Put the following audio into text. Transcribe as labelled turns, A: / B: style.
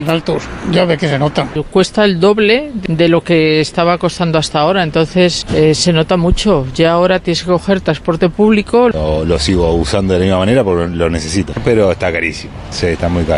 A: Altos, ya ves que se nota.
B: Cuesta el doble de lo que estaba costando hasta ahora, entonces se nota mucho. Ya ahora tienes que coger transporte público.
C: Lo sigo usando de la misma manera porque lo necesito, pero está carísimo, sí, está muy caro.